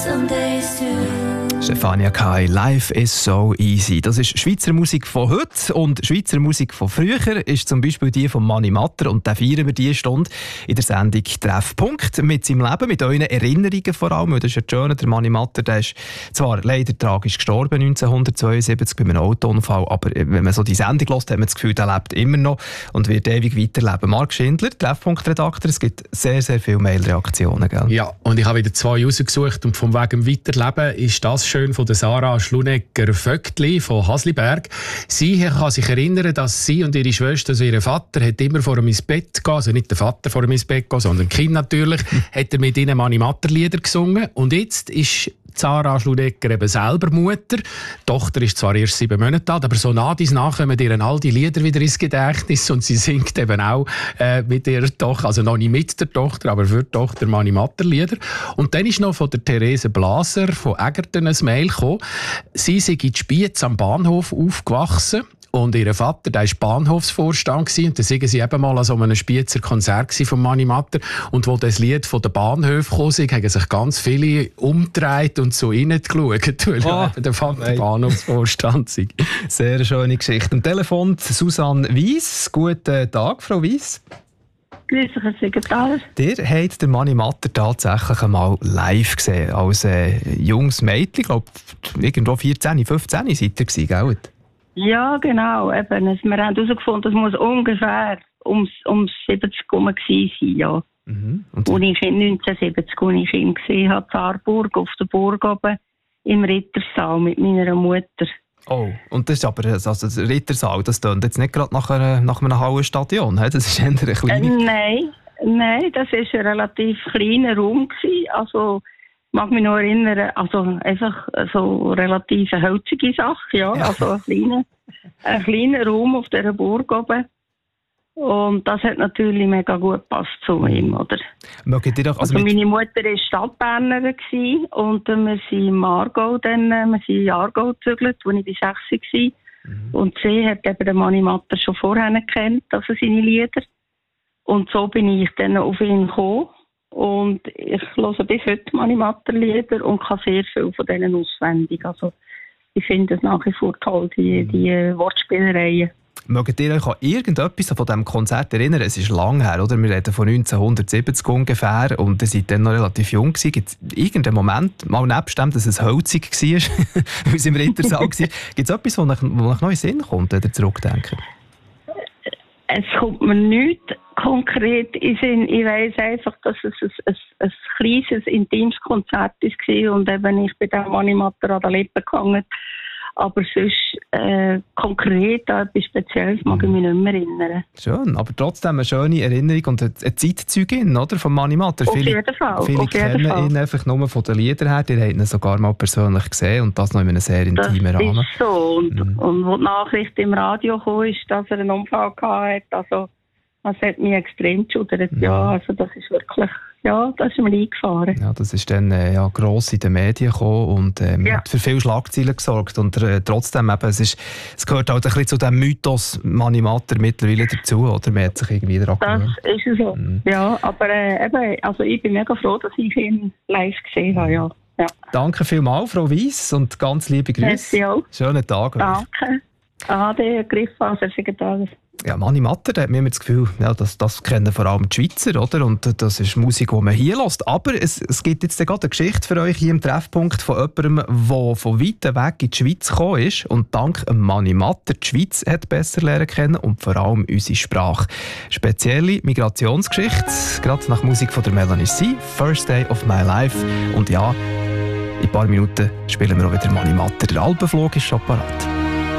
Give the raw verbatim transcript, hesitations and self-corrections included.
some days too. Stefania Kai, Life is so easy. Das ist Schweizer Musik von heute und Schweizer Musik von früher ist zum Beispiel die von Mani Matter und da feiern wir diese Stunde in der Sendung Treffpunkt mit seinem Leben, mit euren Erinnerungen vor allem. Das ist ja schön, der Mani Matter, der ist zwar leider tragisch gestorben neunzehnhundertzweiundsiebzig bei einem Autounfall, aber wenn man so die Sendung hört, hat man das Gefühl, der lebt immer noch und wird ewig weiterleben. Marc Schindler, Treffpunkt-Redakteur, es gibt sehr, sehr viele Mail-Reaktionen. Gell? Ja, und ich habe wieder zwei rausgesucht und vom Wegen Weiterleben ist das schön von der Sarah Schlunecker-Vögtli von Hasliberg. Sie kann sich erinnern, dass sie und ihre Schwester, also ihr Vater, hat immer vor ihm ins Bett gehen, also nicht der Vater vor ihm ins Bett gehen, sondern das Kind natürlich, hat er mit ihnen Mani Matter Lieder gesungen. Und jetzt ist Sarah Schlunecker eben selber Mutter. Die Tochter ist zwar erst sieben Monate alt, aber so nach dies nach kommen ihr all die Lieder wieder ins Gedächtnis und sie singt eben auch äh, mit ihrer Tochter, also noch nicht mit der Tochter, aber für die Tochter Mani Matter Lieder. Und dann ist noch von der Therese Blaser von Egerton ein Mail gekommen. Sie sei in Spiez am Bahnhof aufgewachsen. Und ihr Vater, der war Bahnhofsvorstand und da waren sie eben mal an so einem Spiezer Konzert von Mani Matter. Und wo das Lied von den Bahnhöfen kam, haben sich ganz viele umgedreht und so reingeschaut, weil oh, der Vater nein. Bahnhofsvorstand sei. Sehr schöne Geschichte. Am Telefon Susanne Weiss. Guten Tag, Frau Weiss. Grüß dich, Herr Sekretär. Ihr habt den Mani Matter tatsächlich einmal live gesehen, als äh, junges Mädchen. Ich glaube, irgendwo vierzehn, fünfzehn seid ihr gewesen, gell? Ja, genau. Eben. Wir haben herausgefunden, das muss ungefähr ums, ums siebzig herum gewesen sein. Ja. Mhm. Und als ich neunzehnhundertsiebzig, als ich ihn gesehen habe, in Saarburg, auf der Burg oben, im Rittersaal mit meiner Mutter. Oh, und das ist aber, also das Rittersaal, das klingt jetzt nicht gerade nach, einer, nach einem Hallenstadion, he? Das ist eher ein kleiner... Äh, nein, nein, das war ein relativ kleiner Raum gewesen. Also, mag mich noch erinnern, also einfach so relativ eine hölzige Sache, ja, ja. Also ein kleiner, ein kleiner Raum auf dieser Burg oben. Und das hat natürlich mega gut gepasst zu ihm, oder? Mögt ihr doch, also also meine Mutter war Stadtbernerin und wir sind im Aargau, dann, wir sind in Aargau gezügelt, als ich bei sechs war. Mhm. Und sie hat eben den Mani Matter schon vorher gekannt, also seine Lieder. Und so bin ich dann auf ihn gekommen. Und ich höre bis heute Mani Matter Lieder und kann sehr viel von denen auswendig. Also ich finde es nach wie vor toll, die, die Wortspielereien. Mögt ihr euch an irgendetwas von diesem Konzert erinnern? Es ist lang her, oder? Wir reden von neunzehnhundertsiebzig ungefähr und ihr seid dann noch relativ jung gewesen. Gibt es irgendeinen Moment, mal nebst dem, dass es hölzig war, weil es im Rittersaal war, gibt es etwas, was euch noch in den Sinn kommt, wenn ihr zurückdenkt? Es kommt mir nichts konkret in Sinn. Ich weiss einfach, dass es ein, ein, ein kleines, intimes Konzert war und eben ich bin dem Mani Matter an den Lippen gehangen. Aber sonst äh, konkret an etwas Spezielles mag ich mich nicht mehr erinnern. Schön, aber trotzdem eine schöne Erinnerung und eine Zeitzeugin, oder, von Mani Matter. Auf viele, jeden Fall. Viele auf jeden kennen Fall. ihn einfach nur von den Liedern her. Ihr habt ihn sogar mal persönlich gesehen und das noch in einem sehr intimen Rahmen. Das ist so. Und, mhm. und als die Nachricht im Radio kam, ist, dass er einen Unfall hatte, also das hat mich extrem geschudert. Mhm. Ja, also das ist wirklich... Ja, das ist mir eingefahren. Ja, das ist dann äh, ja, gross in den Medien gekommen und ähm, ja. hat für viele Schlagzeilen gesorgt. Und äh, trotzdem, eben, es, ist, es gehört halt ein bisschen zu dem Mythos Mani Matter mittlerweile dazu, oder? Man hat sich irgendwie daran gewöhnt. Das ist so. Mhm. Ja, aber äh, eben, also ich bin mega froh, dass ich ihn live gesehen habe. Ja. Ja. Danke vielmals, Frau Weiss, und ganz liebe Grüße. Schönen Tag. Danke. Ade, Griffa, sehr viele Tage. Ja, Mani Matter, da hat man das Gefühl, ja, das, das kennen vor allem die Schweizer, oder? Und das ist Musik, die man hier hört. Aber es, es gibt jetzt gerade eine Geschichte für euch hier im Treffpunkt von jemandem, der von weit weg in die Schweiz gekommen ist und dank Mani Matter die Schweiz hat besser lernen können und vor allem unsere Sprache. Spezielle Migrationsgeschichte, gerade nach Musik von der Melanie C. «First Day of My Life». Und ja, in ein paar Minuten spielen wir auch wieder Mani Matter. Der Alpenflug ist schon parat.